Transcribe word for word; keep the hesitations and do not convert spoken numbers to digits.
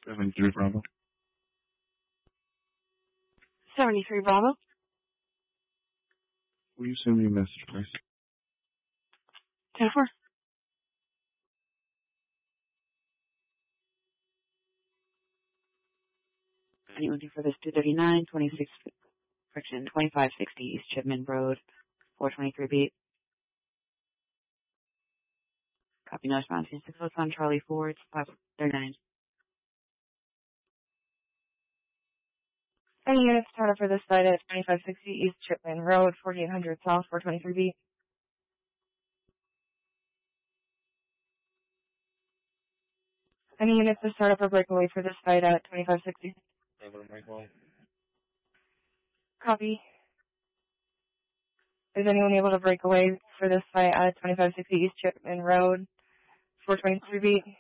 seventy-three Bravo. seventy-three Bravo. Will you send me a message, please? ten four. Anyone looking for this two thirty-nine, twenty-six, correction, twenty-five sixty East Chipman Road, four twenty-three beat. Copy, no response. six oh one Charlie Ford, five thirty-nine. Any units started for this site at twenty-five sixty East Chipman Road, forty-eight hundred South, four twenty-three B. Any units to start up or break away for this site at twenty-five sixty? Copy. Is anyone able to break away for this site at twenty-five sixty East Chipman Road, four twenty-three B?